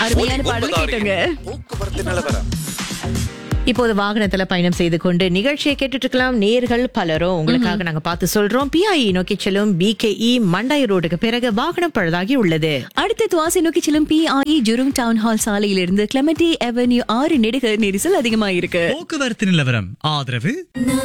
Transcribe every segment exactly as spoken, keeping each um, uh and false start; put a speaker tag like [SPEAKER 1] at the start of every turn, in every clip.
[SPEAKER 1] அருமையான பாடல் கேட்டுங்க.
[SPEAKER 2] போக்குவரத்து நிலவரம்.
[SPEAKER 3] இப்போது வாகனத்துல பயணம் செய்து கொண்டு நிகழ்ச்சியை கேட்டுட்டு இருக்கலாம். நேர்கள் பலரும் உங்களுக்காக நாங்க பார்த்து சொல்றோம். பிஐஇ நோக்கி செல்லும் பிகேஇ மண்டாய் ரோடுக்கு பிறகு வாகனம் பழுதாகி உள்ளது.
[SPEAKER 1] அடுத்து துவாசி நோக்கி செல்லும் PIE ஜுருங் town hall சாலையிலிருந்து Clementi avenue ஆறு நெடுக நெரிசல் அதிகமா இருக்கு.
[SPEAKER 4] போக்குவரத்து நிலவரம் ஆதரவு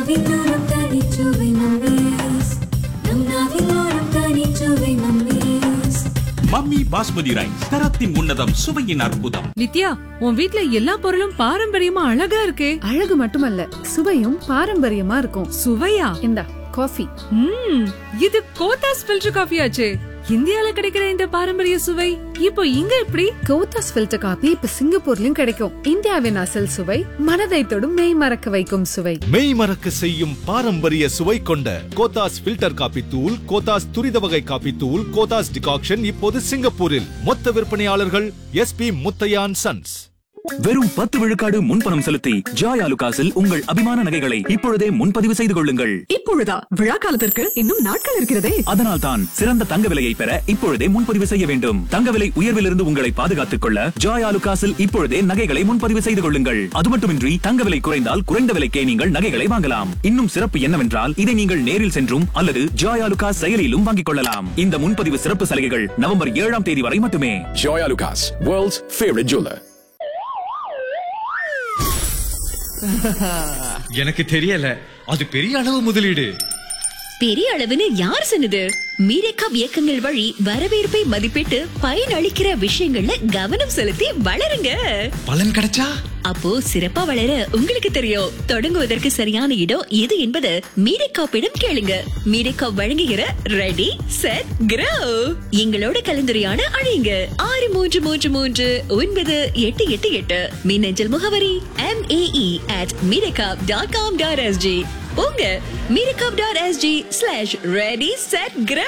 [SPEAKER 5] மம்மி பாஸ்மதி ரைஸ் தரத்தின் உன்னதம் சுவையின் அற்புதம்.
[SPEAKER 6] நித்யா, உன் வீட்ல எல்லா பொருளும் பாரம்பரியமா அழகா இருக்கே.
[SPEAKER 7] அழகு மட்டுமல்ல, சுவையும் பாரம்பரியமா இருக்கும்.
[SPEAKER 6] சுவையா?
[SPEAKER 7] இந்தா காஃபி.
[SPEAKER 6] ம், இது கோத்தாஸ் ஃபில்டர் காஃபி ஆச்சே. இந்தியால கிடைக்கிற இந்த பாரம்பரிய சுவை இப்போ இங்க எப்படி?
[SPEAKER 7] கோத்தாஸ் ஃபில்டர் காபி இப்ப சிங்கப்பூர்லயும் கிடைக்கும். இந்தியாவின் அசல் சுவை, மனதை தொடும் மெய் மறக்க வைக்கும் சுவை.
[SPEAKER 8] மெய் மறக்க செய்யும் பாரம்பரிய சுவை கொண்ட கோத்தாஸ் ஃபில்டர் காபி தூள், கோத்தாஸ் துரித வகை காபி தூள், கோத்தாஸ் டிகாக்ஷன் இப்போது சிங்கப்பூரில். மொத்த விற்பனையாளர்கள் எஸ்பி முத்தையான் சன்ஸ்.
[SPEAKER 9] வெறும் பத்து விழுக்காடு முன்பணம் செலுத்தி ஜாய் ஆலுகாஸில் உங்கள் அபிமான நகைகளை இப்பொழுதே முன்பதிவு செய்து கொள்ளுங்கள்.
[SPEAKER 6] இப்பொழுதா? விழா காலத்திற்கு இன்னும் நாட்கள் இருக்கிறதே.
[SPEAKER 9] அதனால் தான் சிறந்த தங்க விலையை பெற இப்பொழுதே முன்பதிவு செய்ய வேண்டும். தங்க விலை உயர்விலிருந்து உங்களை பாதுகாத்துக் கொள்ள ஜாய் ஆலுகாஸில் இப்பொழுதே நகைகளை முன்பதிவு செய்து கொள்ளுங்கள். அது மட்டுமின்றி தங்க விலை குறைந்தால் குறைந்த விலைக்கே நீங்கள் நகைகளை வாங்கலாம். இன்னும் சிறப்பு என்னவென்றால் இதை நீங்கள் நேரில் சென்றும் அல்லது ஜாய் ஆலுகாஸ் செயலியிலும் வாங்கிக் கொள்ளலாம். இந்த முன்பதிவு சிறப்பு சலுகைகள் நவம்பர் ஏழாம் தேதி வரை மட்டுமே.
[SPEAKER 10] Joy Alucas, world's favorite jeweler.
[SPEAKER 4] எனக்கு தெரியல, அது பெரிய அளவு முதலீடு.
[SPEAKER 1] பெரிய அளவுன்னு யார் சொன்னது? மீரேக்காப் இயக்கங்கள் வழி வரவேற்பை மதிப்பிட்டு பயனளிக்கிற விஷயங்கள்ல கவனம் செலுத்தி வளருங்க.
[SPEAKER 4] பலன் கிடைச்சா
[SPEAKER 1] அப்போ சிறப்பா வளர உங்களுக்கு தெரியும். தொடங்குவதற்கு சரியான இடம் எது என்பது மீரேக்காப்பிடம் கேளுங்க. மீரேக்காப் வழங்குகிற ரெடி செட் க்ரோ. எங்களோட கலந்துரையாட அழையுங்க. ஆறு மூன்று மூன்று மூன்று ஒன்பது எட்டு எட்டு எட்டு. மின்னஞ்சல் முகவரி M AE at மீரேக்காப் dot com dot SG. போங்க மீரேக்காப் dot SG slash ready set grow.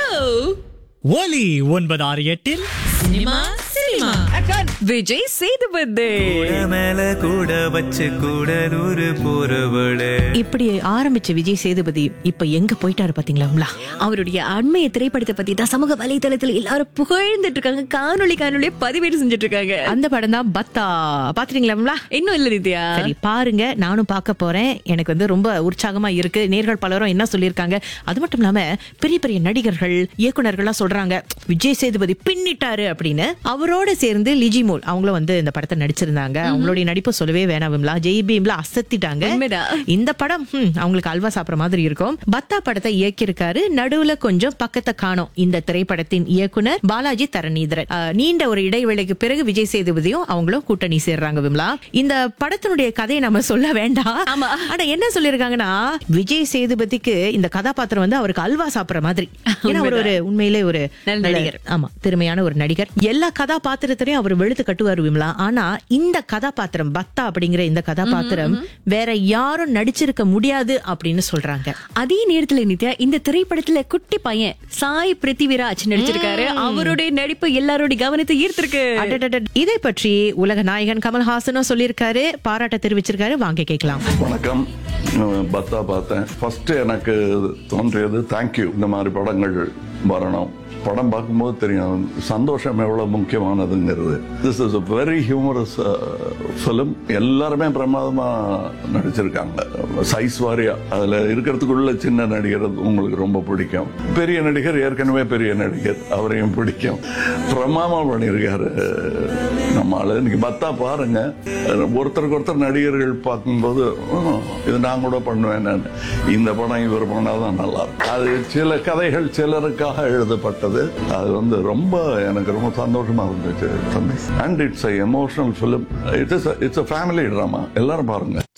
[SPEAKER 4] ஒலி ஒன்பது ஆறு எட்டில்
[SPEAKER 1] சினிமா சினிமா விஜய் சேதுபதி
[SPEAKER 11] மேல கூட வச்சு கூட நூறு போறவளே.
[SPEAKER 3] இப்படி ஆரம்பிச்ச விஜய் சேதுபதி இப்ப எங்க போயிட்டாரு பாத்தீங்களா?
[SPEAKER 1] அவருடைய அண்மைய திரைப்படத்தை பத்தி தான் சமூக வலைதளத்துல எல்லாரும் புகழ்ந்துட்டு இருக்காங்க. காணொலி காணொலியை பதிவேடு செஞ்சுட்டு இருக்காங்க.
[SPEAKER 3] அந்த படம் தான் பத்தா. பாத்துறீங்களா?
[SPEAKER 1] இன்னும் இல்ல நித்யா.
[SPEAKER 3] சரி பாருங்க, நானும் பார்க்க போறேன். எனக்கு வந்து ரொம்ப உற்சாகமா இருக்கு. நேர்கள் பலரும் என்ன சொல்லியிருக்காங்க, அது மட்டும் இல்லாம பெரிய பெரிய நடிகர்கள் இயக்குனர்கள்லாம் சொல்றாங்க விஜய் சேதுபதி பின்னிட்டாரு அப்படின்னு. அவரோட சேர்ந்து லிஜிமோல் அவங்களும் வந்து இந்த படத்தை நடிச்சிருந்தாங்க. அவங்களுடைய நடிப்பு சொல்லவே வேணாம்ல, ஜெய் பீம்ல அசத்திட்டாங்க. இந்த படம் அவங்களுக்கு அல்வா சாப்பிடுற மாதிரி இருக்கும். பத்தா படத்தை இயக்கியிருக்காரு. நடுவுல கொஞ்சம் பக்கத்தை காணோம். இந்த திரைப்படத்தின் இயக்குனர் பாலாஜி தரணிதரன். நீண்ட ஒரு இடைவேளைக்கு பிறகு விஜய் சேதுபதியும் அவங்களும் கூட்டணி சேர்றாங்க. விமலா, இந்த படத்தினுடைய கதையை நம்ம சொல்ல வேண்டாம். ஆனா என்ன சொல்லிருக்காங்கன்னா, விஜய் சேதுபதிக்கு இந்த கதாபாத்திரம் வந்து அவருக்கு அல்வா சாப்பிடுற மாதிரி. ஏன்னா அவர் ஒரு உண்மையிலே ஒரு நடிகர். ஆமா, திறமையான ஒரு நடிகர். எல்லா கதாபாத்திரத்தையும் அவர் வெளுத்து கட்டுவார் விமலா. ஆனா இந்த கதாபாத்திரம் பத்தா அப்படிங்கிற இந்த கதாபாத்திரம் வேற யாரும் நடிச்சிருக்க முடியாது அப்படின்னு சொல்றாங்க.
[SPEAKER 1] அதே நேரத்துல நித்யா, இந்த திரைப்படத்துல குட்டி பையன் சாய் பிருத்திவிராஜ் நடிச்சிருக்காரு. அவருடைய நடிப்பு எல்லாரோட கவனத்தை ஈர்த்திருக்கு.
[SPEAKER 3] இதை பற்றி உலக நாயகன் கமல்ஹாசனும் சொல்லியிருக்காரு, பாராட்ட தெரிவிச்சிருக்காரு. வாங்க கேட்கலாம்.
[SPEAKER 12] வணக்கம். பத்தா பார்த்தேன். ஃபர்ஸ்ட் எனக்கு தோன்றியது தேங்க்யூ. இந்த மாதிரி படங்கள் வரணும். படம் பார்க்கும்போது தெரியும் சந்தோஷம் எவ்வளவு முக்கியமானதுங்கிறது. This is a very humorous film. எல்லாருமே பிரமாதமா நடிச்சிருக்காங்க. சைஸ் வாரியா அதுல இருக்கிறதுக்குள்ள சின்ன நடிகர் உங்களுக்கு ரொம்ப பிடிக்கும். பெரிய நடிகர் ஏற்கனவே பெரிய நடிகர், அவரையும் பிடிக்கும். பிரமாதமா பண்ணியிருக்காரு நம்ம ஆளு. இன்னைக்கு பத்தா பாருங்க, ஒருத்தருக்கு ஒருத்தர் நடிகர்கள் பார்க்கும்போது இது நான் கூட பண்ணுவேன். இந்த படம் இவர் பண்ணாதான் நல்லா இருக்கும். அது சில கதைகள் சிலருக்காக எழுதப்பட்டது. அது வந்து ரொம்ப எனக்கு ரொம்ப சந்தோஷமா இருந்துச்சு. And it's a emotional film. It is it's a family drama. எல்லாரும் பாருங்க.